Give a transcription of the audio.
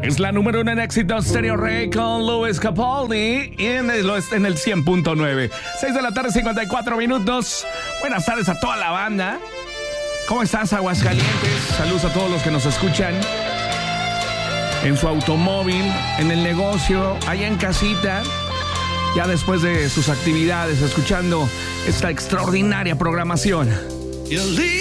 Es la número 1 en éxito, Stereo Rey con Luis Capaldi en el 100.9. 6 de la tarde, 54 minutos. Buenas tardes a toda la banda. ¿Cómo estás, Aguascalientes? Saludos a todos los que nos escuchan en su automóvil, en el negocio, allá en casita, ya después de sus actividades, escuchando esta extraordinaria programación.